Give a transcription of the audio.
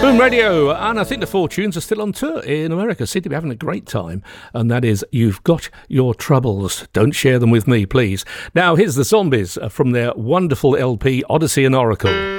Boom Radio, and I think the Fortunes are still on tour in America. Seem to be having a great time, and that is You've Got Your Troubles. Don't share them with me, please. Now, here's the Zombies from their wonderful LP, Odyssey and Oracle.